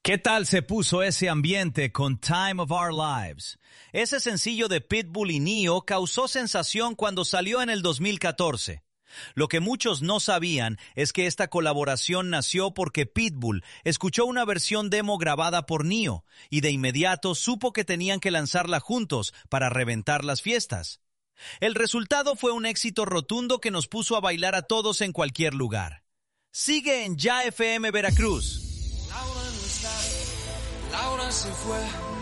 ¿Qué tal se puso ese ambiente con Time of Our Lives? Ese sencillo de Pitbull y Ne-Yo causó sensación cuando salió en el 2014. Lo que muchos no sabían es que esta colaboración nació porque Pitbull escuchó una versión demo grabada por Ne-Yo y de inmediato supo que tenían que lanzarla juntos para reventar las fiestas. El resultado fue un éxito rotundo que nos puso a bailar a todos en cualquier lugar. Sigue en Ya FM Veracruz. Laura no está, Laura se fue.